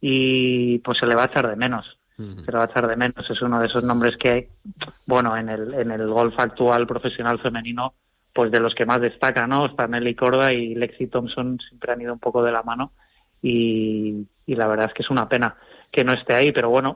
y pues se le va a echar de menos. Se le va a echar de menos. Es uno de esos nombres que, bueno, en el golf actual profesional femenino, pues de los que más destaca, ¿no? Está Nelly Korda y Lexi Thompson, siempre han ido un poco de la mano y la verdad es que es una pena que no esté ahí, pero bueno,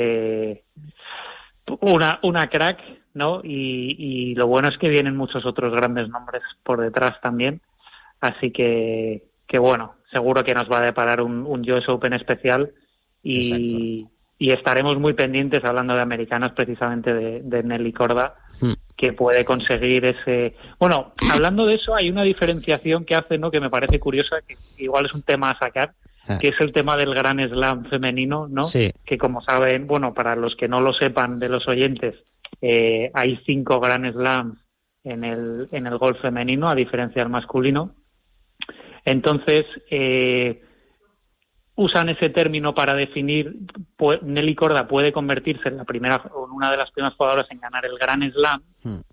una crack, ¿no? Y lo bueno es que vienen muchos otros grandes nombres por detrás también, así que bueno, seguro que nos va a deparar un US Open especial y estaremos muy pendientes, hablando de americanas, precisamente de Nelly Korda, que puede conseguir ese... Bueno, hablando de eso, hay una diferenciación que hace, ¿no?, que me parece curiosa, que igual es un tema a sacar, que es el tema del Grand Slam femenino, ¿no? Sí. Que, como saben, bueno, para los que no lo sepan de los oyentes, hay 5 Grand Slams en el golf femenino, a diferencia del masculino. Entonces, usan ese término para definir, Nelly Korda puede convertirse en una de las primeras jugadoras en ganar el Grand Slam,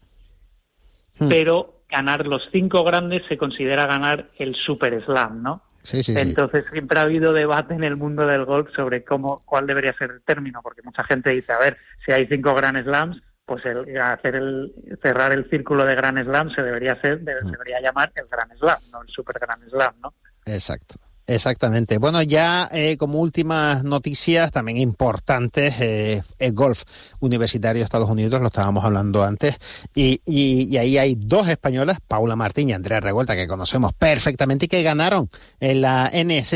pero ganar los 5 grandes se considera ganar el Super Slam, ¿no? Sí. Entonces siempre ha habido debate en el mundo del golf sobre cuál debería ser el término, porque mucha gente dice, a ver, si hay 5 Grand Slams, pues cerrar el círculo de Grand Slam se debería llamar el Grand Slam, no el Super Grand Slam, ¿no? Exacto. Exactamente. Bueno, ya como últimas noticias también importantes, el golf universitario de Estados Unidos, lo estábamos hablando antes, y ahí hay 2 españolas, Paula Martín y Andrea Revuelta, que conocemos perfectamente y que ganaron en la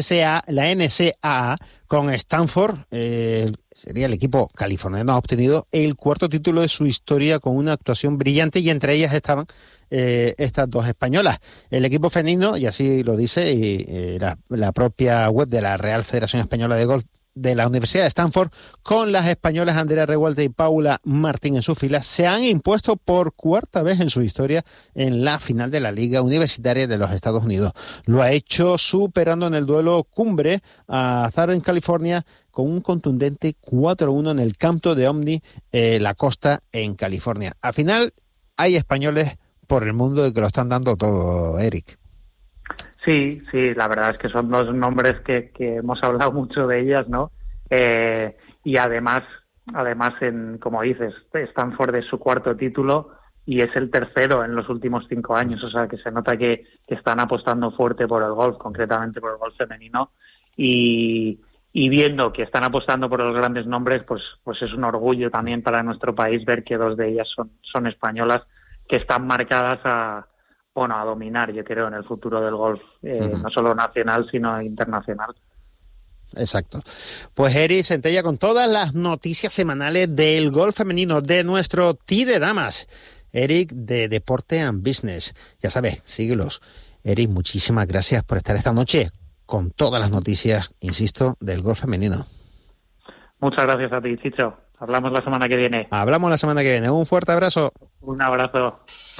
NCAA con Stanford. Sería el equipo californiano, ha obtenido el 4º título de su historia con una actuación brillante, y entre ellas estaban estas 2 españolas. El equipo femenino, y así lo dice y la propia web de la Real Federación Española de Golf de la Universidad de Stanford, con las españolas Andrea Revuelta y Paula Martín en sus filas, se han impuesto por 4ª vez en su historia en la final de la Liga Universitaria de los Estados Unidos. Lo ha hecho superando en el duelo cumbre a Southern California con un contundente 4-1 en el campo de Omni, La Costa, en California. Al final hay españoles por el mundo que lo están dando todo, Eric. Sí, la verdad es que son 2 nombres que hemos hablado mucho de ellas, ¿no? Y además, como dices, Stanford es su 4º título y es el 3º en los últimos 5 años, o sea que se nota que están apostando fuerte por el golf, concretamente por el golf femenino, y viendo que están apostando por los grandes nombres, pues es un orgullo también para nuestro país ver que 2 de ellas son españolas, que están marcadas a dominar, yo creo, en el futuro del golf, no solo nacional, sino internacional. Exacto. Pues Eric Centella con todas las noticias semanales del golf femenino de nuestro Tee de Damas. Eric, de Deporte and Business. Ya sabes, síguelos. Eric, muchísimas gracias por estar esta noche con todas las noticias, insisto, del golf femenino. Muchas gracias a ti, Chicho. Hablamos la semana que viene. Hablamos la semana que viene. Un fuerte abrazo. Un abrazo.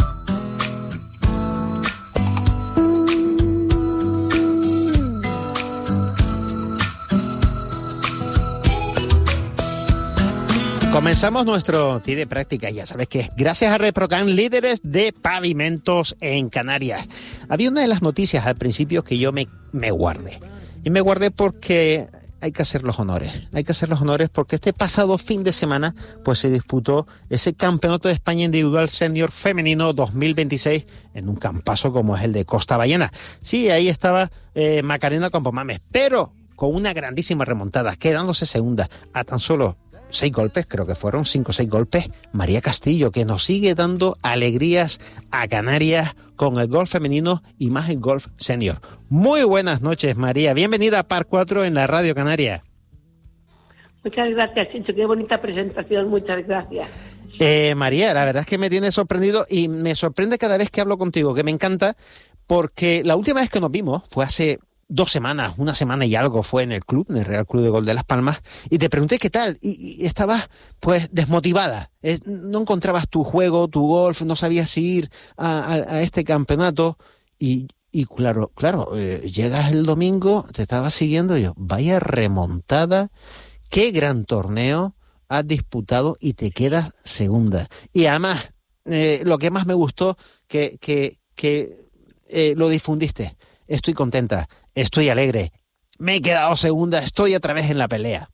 Comenzamos nuestro Tee de práctica, ya sabes que es gracias a Reprocan, líderes de pavimentos en Canarias. Había una de las noticias al principio que yo me guardé. Y me guardé porque hay que hacer los honores. Hay que hacer los honores porque este pasado fin de semana pues se disputó ese Campeonato de España Individual Senior Femenino 2026 en un campazo como es el de Costa Ballena. Sí, ahí estaba Macarena Campomames, pero con una grandísima remontada, quedándose segunda a tan solo 6 golpes, creo que fueron 5 o 6 golpes, María Castillo, que nos sigue dando alegrías a Canarias con el golf femenino y más el golf senior. Muy buenas noches, María. Bienvenida a Par 4 en la Radio Canaria. Muchas gracias, Chicho. Qué bonita presentación. Muchas gracias. María, la verdad es que me tiene sorprendido y me sorprende cada vez que hablo contigo, que me encanta, porque la última vez que nos vimos fue hace 2 semanas, 1 semana y algo, fue en el Real Club de Golf de Las Palmas, y te pregunté qué tal, y estabas pues desmotivada, no encontrabas tu juego, tu golf, no sabías si ir a este campeonato, y claro, llegas el domingo, te estaba siguiendo y yo, vaya remontada, qué gran torneo has disputado y te quedas segunda. Y además, lo que más me gustó, que lo difundiste, estoy contenta, estoy alegre, me he quedado segunda, estoy otra vez en la pelea.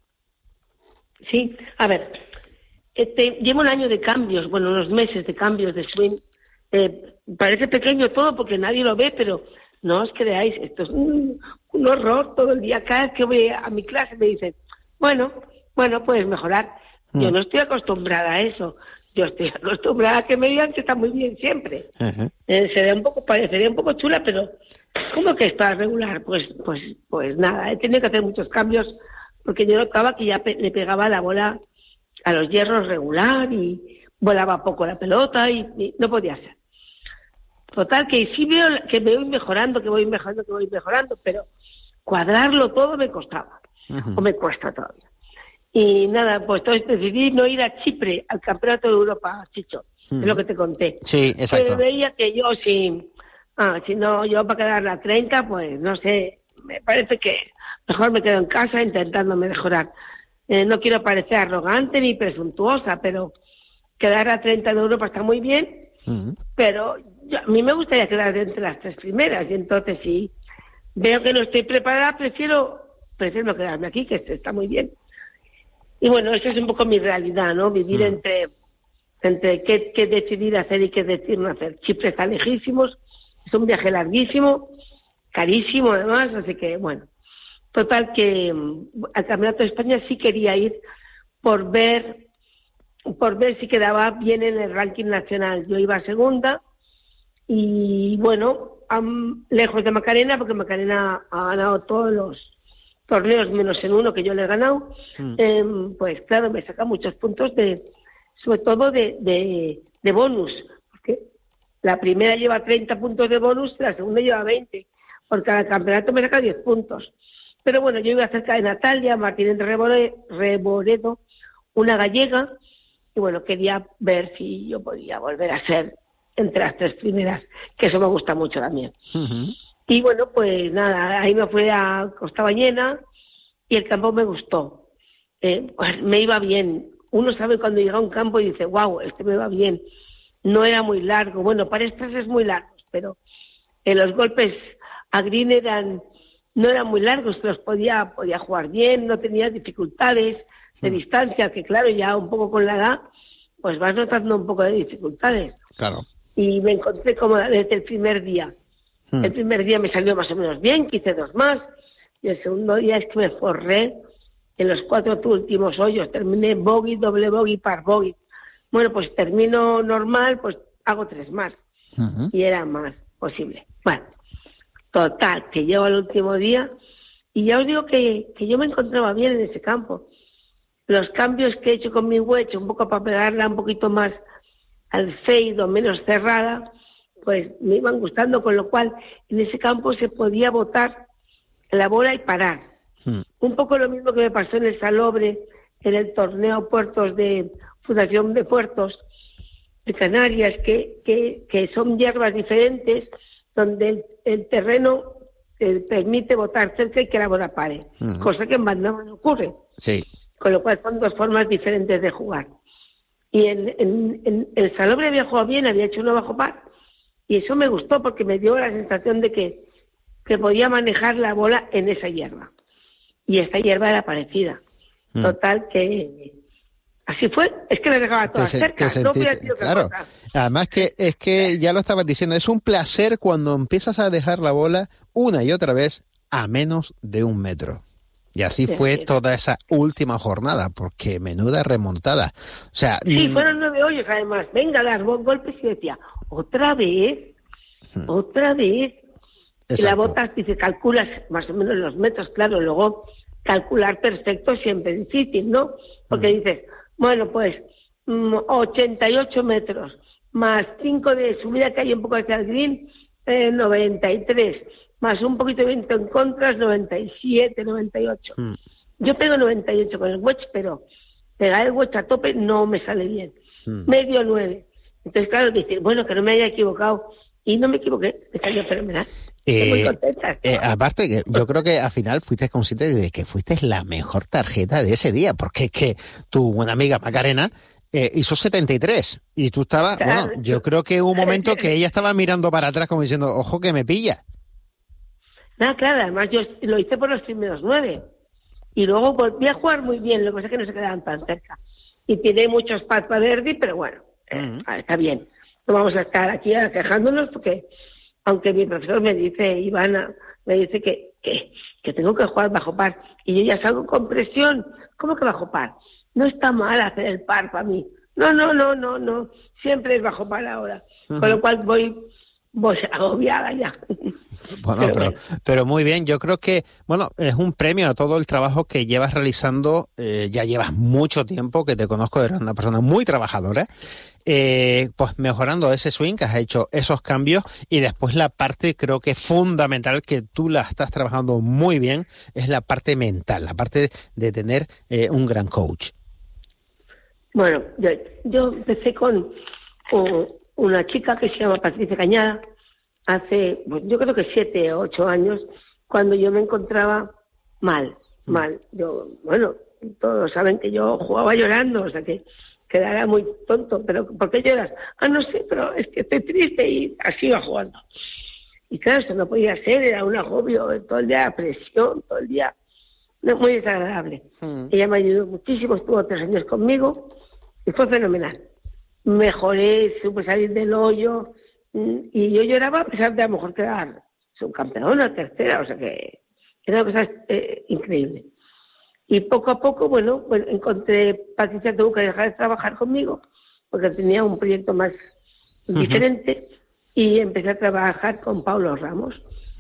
Sí, a ver, llevo un año de cambios, bueno, unos meses de cambios de swing. Parece pequeño todo porque nadie lo ve, pero no os creáis, esto es un horror todo el día. Cada vez que voy a mi clase me dicen, bueno, puedes mejorar. Yo no estoy acostumbrada a eso. Yo estoy acostumbrada a que me digan que está muy bien siempre. Uh-huh. Parecería un poco chula, pero ¿cómo que está regular? Pues nada, he tenido que hacer muchos cambios porque yo notaba que ya le pegaba la bola a los hierros regular y volaba poco la pelota y no podía ser. Total, que sí veo que me voy mejorando, pero cuadrarlo todo me costaba, o me cuesta todavía. Y nada, pues entonces decidí no ir a Chipre, al Campeonato de Europa, Chicho, es lo que te conté. Sí, exacto. Pero veía que yo, si no, yo para quedar la 30, pues no sé, me parece que mejor me quedo en casa intentando mejorar. No quiero parecer arrogante ni presuntuosa, pero quedar a 30 de Europa está muy bien, pero a mí me gustaría quedar entre las 3 primeras, y entonces si veo que no estoy preparada, prefiero no quedarme aquí, que está muy bien. Y bueno, esa es un poco mi realidad, ¿no? Vivir entre qué decidir hacer y qué decidir no hacer. Chipre está lejísimos, es un viaje larguísimo, carísimo además, así que bueno. Total que al Campeonato de España sí quería ir por ver si quedaba bien en el ranking nacional. Yo iba a segunda y bueno, lejos de Macarena, porque Macarena ha ganado todos los torneos menos en uno que yo le he ganado, pues claro, me saca muchos puntos sobre todo de bonus, porque la primera lleva 30 puntos de bonus, la segunda lleva 20, por cada campeonato me saca 10 puntos. Pero bueno, yo iba cerca de Natalia Martínez Reboredo, una gallega, y bueno, quería ver si yo podía volver a ser entre las 3 primeras, que eso me gusta mucho también. Uh-huh. Y bueno, pues nada, ahí me fui a Costa Ballena y el campo me gustó. Pues me iba bien. Uno sabe cuando llega a un campo y dice, wow, me va bien. No era muy largo. Bueno, para estas es muy largo, pero los golpes a green no eran muy largos, los podía jugar bien, no tenía dificultades de distancia, que claro, ya un poco con la edad, pues vas notando un poco de dificultades. Claro. Y me encontré cómoda desde el primer día. El primer día me salió más o menos bien, quise 2 más, y el segundo día es que me forré en los 4 últimos hoyos, terminé bogey, doble bogey, par bogey. Bueno, pues termino normal, pues hago 3 más, y era más posible. Bueno, total, que llego al último día, y ya os digo que yo me encontraba bien en ese campo. Los cambios que he hecho con mi wedge, un poco para pegarla un poquito más al fade o menos cerrada, pues me iban gustando, con lo cual en ese campo se podía botar la bola y parar. Un poco lo mismo que me pasó en el Salobre, en el torneo Puertos de Fundación de Puertos de Canarias, que son hierbas diferentes, donde el terreno permite botar cerca y que la bola pare, cosa que en Bandama no ocurre. Sí. Con lo cual son 2 formas diferentes de jugar. Y en el Salobre había jugado bien, había hecho 1 bajo par, y eso me gustó porque me dio la sensación de que podía manejar la bola en esa hierba. Y esta hierba era parecida. Total, que así fue. Es que la dejaba todas cerca. No hubiera sido claro. Además que es que ya lo estabas diciendo, es un placer cuando empiezas a dejar la bola una y otra vez a menos de 1 metro. Y así fue toda esa última jornada, porque menuda remontada. O sea, sí, fueron 9 hoyos además. Venga, dar golpes y decía, otra vez. Y la botas, dice, calculas más o menos los metros, claro, luego calcular perfecto siempre es difícil, ¿no? Porque dices, bueno, pues 88 metros, más 5 de subida que hay un poco hacia el green, 93, más un poquito de viento en contra, 97, 98. Yo pego 98 con el wedge, pero pegar el wedge a tope no me sale bien. Medio 9. Entonces, claro, dices, bueno, que no me haya equivocado. Y no me equivoqué, me salió fenomenal. Estoy muy contenta. Aparte, que yo creo que al final fuiste consciente de que fuiste la mejor tarjeta de ese día, porque es que tu buena amiga Macarena hizo 73 y tú estabas, claro. Bueno, yo creo que hubo un momento que ella estaba mirando para atrás como diciendo, ojo que me pilla. Nada, claro, además yo lo hice por los primeros 9. Y luego volví a jugar muy bien, lo que pasa es que no se quedaban tan cerca. Y tiene muchos pads para Verdi, pero bueno, está bien. No vamos a estar aquí quejándonos porque, aunque mi profesor me dice, Ivana, me dice que tengo que jugar bajo par. Y yo ya salgo con presión. ¿Cómo que bajo par? No está mal hacer el par para mí. No. Siempre es bajo par ahora. Con lo cual voy agobiada ya. Bueno, pero muy bien. Yo creo que, bueno, es un premio a todo el trabajo que llevas realizando. Ya llevas mucho tiempo, que te conozco, eres una persona muy trabajadora. Pues mejorando ese swing, que has hecho esos cambios, y después la parte, creo que fundamental, que tú la estás trabajando muy bien, es la parte mental, la parte de tener un gran coach. Bueno, yo empecé con una chica que se llama Patricia Cañada, hace, pues, yo creo que 7 o 8 años, cuando yo me encontraba mal. Yo, bueno, todos saben que yo jugaba llorando, o sea que quedara muy tonto, pero ¿por qué lloras? No sé, pero es que estoy triste, y así iba jugando. Y claro, eso no podía ser, era un agobio, todo el día presión, todo el día, muy desagradable. Ella me ayudó muchísimo, estuvo 3 años conmigo y fue fenomenal. Mejoré, supe salir del hoyo, y yo lloraba a pesar de a lo mejor quedar subcampeona, tercera, o sea que era una cosa increíble. Y poco a poco, bueno, pues encontré, Patricia tuvo que dejar de trabajar conmigo porque tenía un proyecto más diferente, y empecé a trabajar con Paulo Ramos.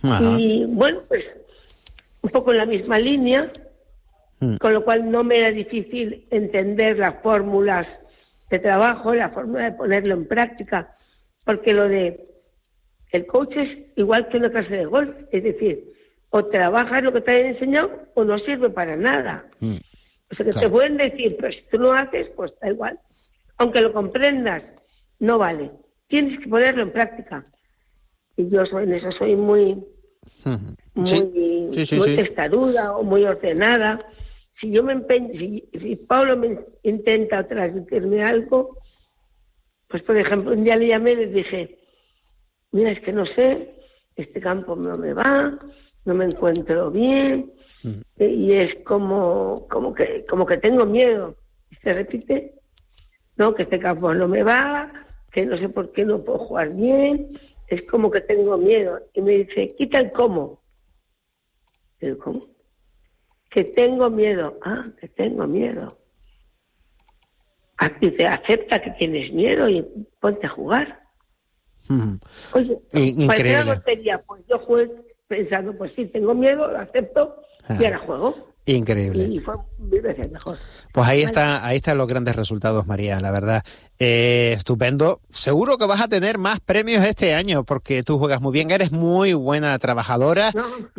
Y bueno, pues un poco en la misma línea, con lo cual no me era difícil entender las fórmulas de trabajo, la forma de ponerlo en práctica, porque lo de el coach es igual que una clase de golf, es decir, o trabajas lo que te han enseñado o no sirve para nada. O sea que te pueden decir, pero si tú no haces, pues da igual. Aunque lo comprendas, no vale. Tienes que ponerlo en práctica. Y yo en eso soy muy testaruda o muy ordenada. Si yo me empeño, si Pablo me intenta transmitirme algo, pues por ejemplo, un día le llamé y le dije, mira, es que no sé, este campo no me va, no me encuentro bien, y es como que tengo miedo. Y se repite, no, que este campo no me va, que no sé por qué no puedo jugar bien, es como que tengo miedo. Y me dice, quita el cómo. ¿El cómo? Que tengo miedo. Que tengo miedo. Dice, acepta que tienes miedo y ponte a jugar. Oye, parece una tontería. Pues yo jugué pensando, pues sí, tengo miedo, lo acepto y ahora juego. Increíble. Y fue 1000 veces mejor. Pues ahí están los grandes resultados, María, la verdad. Estupendo. Seguro que vas a tener más premios este año, porque tú juegas muy bien, eres muy buena trabajadora,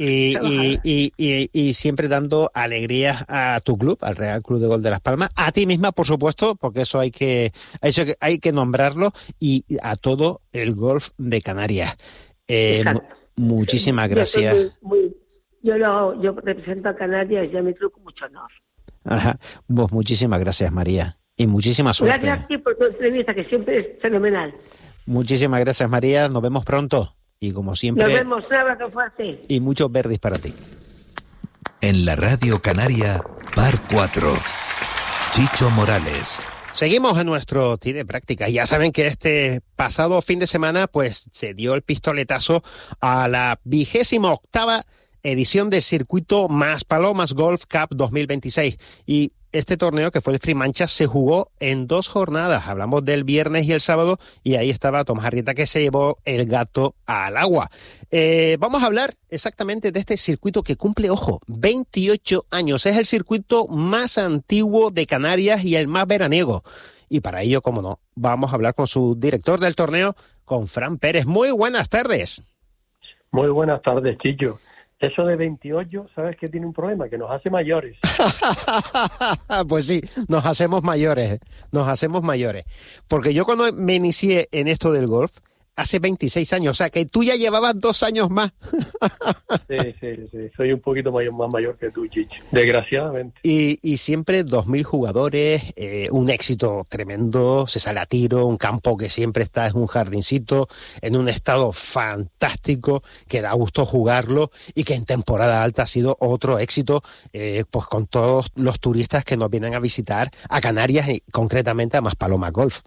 y siempre dando alegrías a tu club, al Real Club de Golf de Las Palmas, a ti misma, por supuesto, porque eso hay que nombrarlo, y a todo el golf de Canarias. Muchísimas gracias. Yo represento a Canarias y a mi club con mucho honor. Pues muchísimas gracias, María. Y muchísima suerte. Gracias a ti por tu entrevista, que siempre es fenomenal. Muchísimas gracias, María. Nos vemos pronto. Y como siempre... Nos vemos. Un abrazo fuerte. Y muchos verdis para ti. En la Radio Canaria, Par 4. Chicho Morales. Seguimos en nuestro tee de práctica. Ya saben que este pasado fin de semana pues se dio el pistoletazo a la 28ª edición del circuito Maspalomas Golf Cup 2026. Y este torneo, que fue el Free Manchas, se jugó en 2 jornadas. Hablamos del viernes y el sábado, y ahí estaba Tomás Arrieta, que se llevó el gato al agua. Vamos a hablar exactamente de este circuito que cumple, ojo, 28 años. Es el circuito más antiguo de Canarias y el más veraniego. Y para ello, como no, vamos a hablar con su director del torneo, con Fran Pérez. Muy buenas tardes. Muy buenas tardes, Chicho. Eso de 28, ¿sabes que tiene un problema? Que nos hace mayores. Pues sí, nos hacemos mayores. Porque yo cuando me inicié en esto del golf, hace 26 años, o sea que tú ya llevabas 2 años más. Sí, soy un poquito más mayor que tú, Chicho, desgraciadamente. Y siempre 2.000 jugadores, un éxito tremendo, se sale a tiro, un campo que siempre está en un jardincito, en un estado fantástico, que da gusto jugarlo y que en temporada alta ha sido otro éxito, pues con todos los turistas que nos vienen a visitar a Canarias y concretamente a Maspalomas Golf.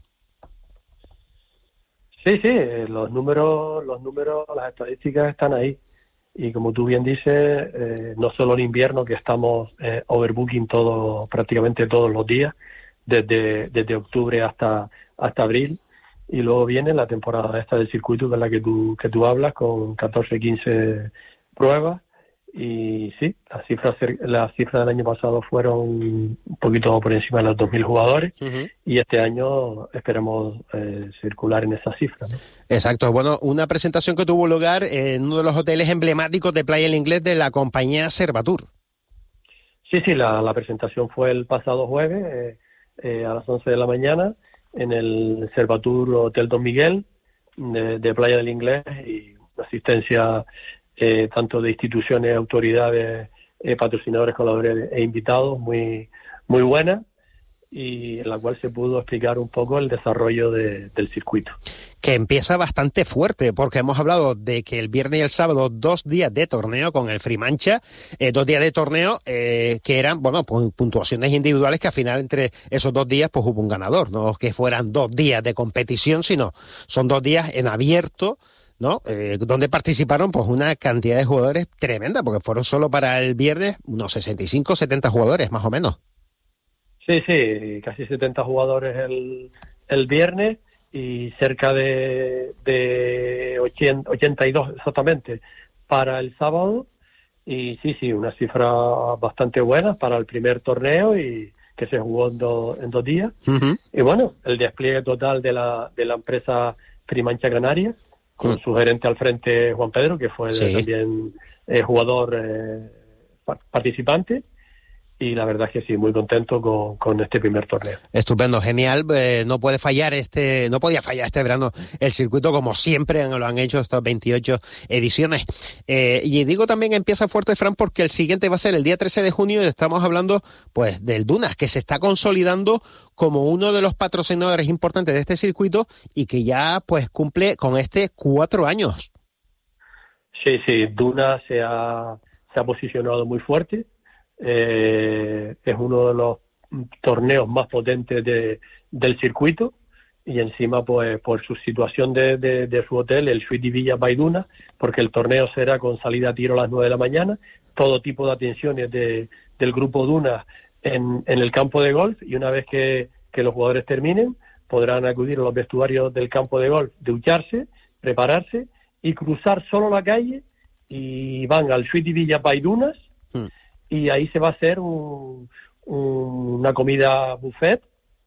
Sí, los números, las estadísticas están ahí. Y como tú bien dices, no solo en invierno, que estamos overbooking prácticamente todos los días, desde octubre hasta abril, y luego viene la temporada esta del circuito de la que tú hablas, con 14, 15 pruebas, y sí, las cifras del año pasado fueron un poquito por encima de los 2.000 jugadores, y este año esperamos circular en esa cifra, ¿no? Exacto. Bueno, una presentación que tuvo lugar en uno de los hoteles emblemáticos de Playa del Inglés de la compañía Servatur. Sí, la presentación fue el pasado jueves a las 11 de la mañana en el Servatur Hotel Don Miguel de Playa del Inglés, y una asistencia tanto de instituciones, autoridades, patrocinadores, colaboradores e invitados muy buena, y en la cual se pudo explicar un poco el desarrollo del circuito. Que empieza bastante fuerte, porque hemos hablado de que el viernes y el sábado 2 días de torneo con el Freemancha, 2 días de torneo que eran, bueno, pues puntuaciones individuales, que al final entre esos 2 días pues hubo un ganador, no que fueran 2 días de competición, sino son 2 días en abierto, ¿no? Donde participaron pues una cantidad de jugadores tremenda, porque fueron solo para el viernes unos 65, 70 jugadores más o menos. Sí, casi 70 jugadores el viernes y cerca de 82 exactamente para el sábado, y sí, una cifra bastante buena para el primer torneo y que se jugó en 2 días. Y bueno, el despliegue total de la empresa Freemancha Canarias, con su gerente al frente, Juan Pedro, que fue también jugador participante, y la verdad es que sí, muy contento con este primer torneo. Estupendo, genial. No podía fallar este verano el circuito, como siempre lo han hecho estas 28 ediciones. Y digo también empieza fuerte, Fran, porque el siguiente va a ser el día 13 de junio y estamos hablando pues del Dunas, que se está consolidando como uno de los patrocinadores importantes de este circuito y que ya pues cumple con 4 años. Sí, Dunas se ha posicionado muy fuerte. Es uno de los torneos más potentes del circuito, y encima pues por su situación de su hotel, el Suite Villa by Dunas, porque el torneo será con salida a tiro a las 9 de la mañana, todo tipo de atenciones del grupo Dunas en el campo de golf, y una vez que los jugadores terminen podrán acudir a los vestuarios del campo de golf, ducharse, prepararse y cruzar solo la calle, y van al Suite Villa by Dunas. Y ahí se va a hacer una comida buffet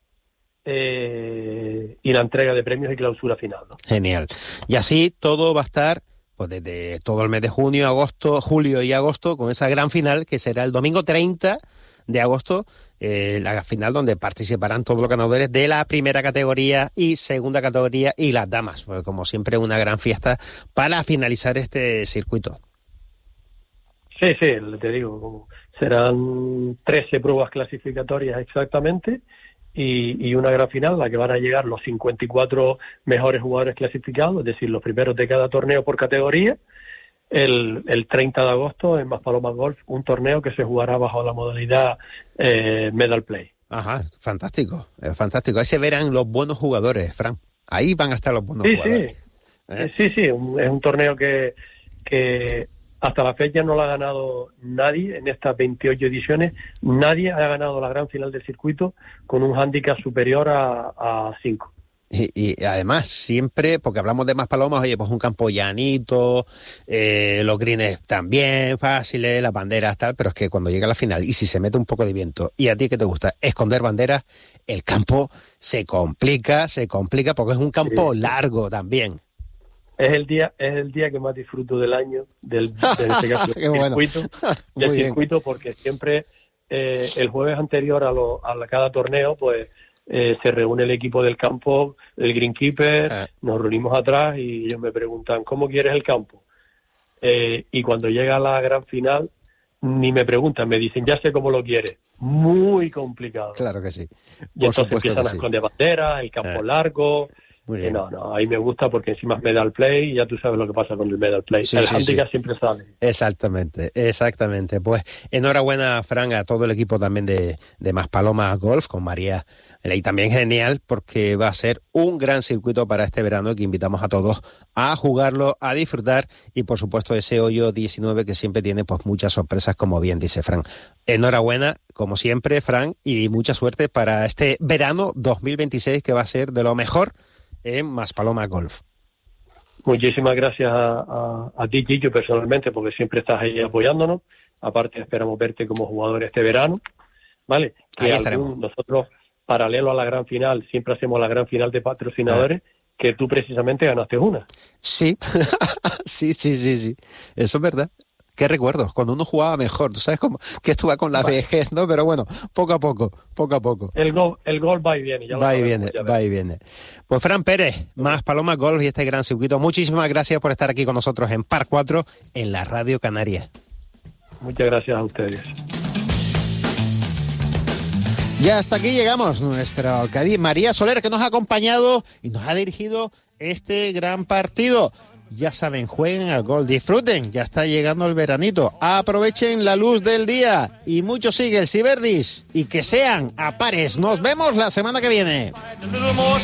y la entrega de premios y clausura final, ¿no? Genial. Y así todo va a estar pues desde todo el mes de julio y agosto, con esa gran final que será el domingo 30 de agosto, la final donde participarán todos los ganadores de la primera categoría y segunda categoría y las damas. Pues como siempre, una gran fiesta para finalizar este circuito. Sí, te digo, serán 13 pruebas clasificatorias exactamente, y una gran final, la que van a llegar los 54 mejores jugadores clasificados, es decir, los primeros de cada torneo por categoría, el 30 de agosto en Maspalomas Golf, un torneo que se jugará bajo la modalidad Medal Play. Ajá, fantástico. Ahí se verán los buenos jugadores, Fran. Ahí van a estar los buenos jugadores. Sí, es un torneo que hasta la fecha no lo ha ganado nadie en estas 28 ediciones. Nadie ha ganado la gran final del circuito con un hándicap superior a 5. Y además, siempre, porque hablamos de Maspalomas, oye, pues un campo llanito, los greens también fáciles, las banderas tal, pero es que cuando llega la final y si se mete un poco de viento y a ti que te gusta esconder banderas, el campo se complica porque es un campo largo también. Es el día que más disfruto del año, en este caso, del circuito, porque siempre el jueves anterior a cada torneo, pues se reúne el equipo del campo, el greenkeeper, nos reunimos atrás y ellos me preguntan, ¿cómo quieres el campo? Y cuando llega la gran final, ni me preguntan, me dicen, ya sé cómo lo quieres. Muy complicado. Claro que sí. Y entonces empiezan a esconder banderas, el campo largo. Muy bien. No, ahí me gusta porque encima es medal play y ya tú sabes lo que pasa con el medal play. Sí, el handicap siempre sale. Exactamente. Pues enhorabuena, Fran, a todo el equipo también de Maspalomas Golf, con María. Y también genial porque va a ser un gran circuito para este verano y que invitamos a todos a jugarlo, a disfrutar y por supuesto ese hoyo 19 que siempre tiene pues muchas sorpresas, como bien dice Fran. Enhorabuena, como siempre, Fran, y mucha suerte para este verano 2026 que va a ser de lo mejor en Maspalomas Golf. Muchísimas gracias a ti, Chicho, personalmente, porque siempre estás ahí apoyándonos. Aparte, esperamos verte como jugador este verano, ¿vale? Ahí estaremos. Nosotros, paralelo a la gran final, siempre hacemos la gran final de patrocinadores, que tú precisamente ganaste una. Sí, sí. Eso es verdad. Qué recuerdos, cuando uno jugaba mejor, tú sabes cómo que esto va con la vejez, ¿no? Pero bueno, poco a poco. El gol va y viene. Va y viene. Pues Fran Pérez, Maspalomas Golf y este gran circuito. Muchísimas gracias por estar aquí con nosotros en Par 4 en la Radio Canaria. Muchas gracias a ustedes. Ya hasta aquí llegamos, nuestra alcaldía María Soler, que nos ha acompañado y nos ha dirigido este gran partido. Ya saben, jueguen al golf, disfruten, ya está llegando el veranito, aprovechen la luz del día y mucho sigue el Ciberdis y que sean a pares. Nos vemos la semana que viene.